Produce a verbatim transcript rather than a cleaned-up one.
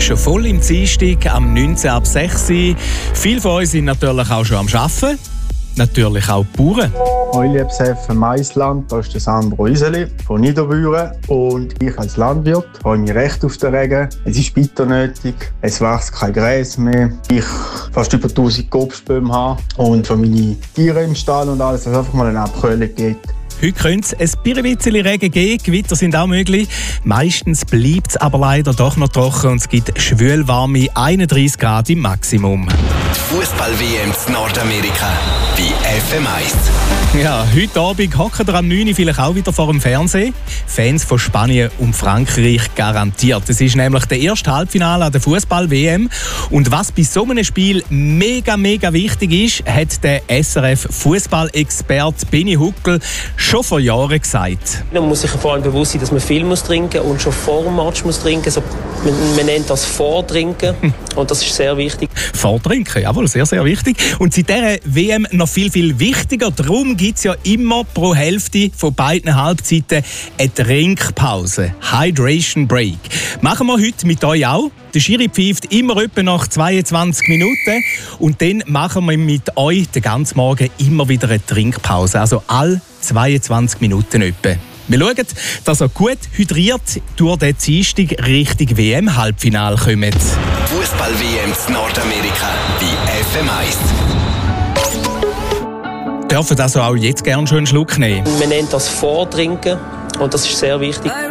schon voll im Dienstag am neunzehn ab sechs Uhr. Viele von uns sind natürlich auch schon am Arbeiten. Natürlich auch die Bauern. Mein liebes F M Maisland, das ist der Sandro Iseli von Niederbüren. Und ich als Landwirt freue mich recht auf den Regen. Es ist bitter nötig, es wächst kein Gras mehr. Ich fast über tausend Obstbäume habe und für meine Tiere im Stall und alles, dass es einfach mal eine Abkühlung gibt. Heute könnte es ein bisschen Regen geben, Gewitter sind auch möglich. Meistens bleibt es aber leider doch noch trocken und es gibt schwülwarme einunddreißig Grad im Maximum. Die Fußball-W M in Nordamerika bei F M eins. Ja, heute Abend hocken ihr am neun Uhr vielleicht auch wieder vor dem Fernsehen. Fans von Spanien und Frankreich garantiert. Es ist nämlich der erste Halbfinale an der Fußball-W M. Und was bei so einem Spiel mega, mega wichtig ist, hat der S R F-Fußball-Experte Benny Huckel schon vor Jahren gesagt. Man muss sich vor allem bewusst sein, dass man viel muss trinken und schon vor dem Match muss trinken. So, man, man nennt das Vortrinken und das ist sehr wichtig. Vortrinken, jawohl, sehr, sehr wichtig. Und seit dieser W M noch viel, viel wichtiger. Darum gibt es ja immer pro Hälfte von beiden Halbzeiten eine Trinkpause. Hydration Break. Machen wir heute mit euch auch. Der Schiri pfeift immer etwa nach zweiundzwanzig Minuten. Und dann machen wir mit euch den ganzen Morgen immer wieder eine Trinkpause. Also alle zweiundzwanzig Minuten etwa. Wir schauen, dass ihr gut hydriert durch den Dienstag Richtung W M-Halbfinale kommt. Fußball-W M in Nordamerika bei F M eins. Dürfen also auch jetzt gerne schon einen Schluck nehmen? Man nennt das Vortrinken und das ist sehr wichtig.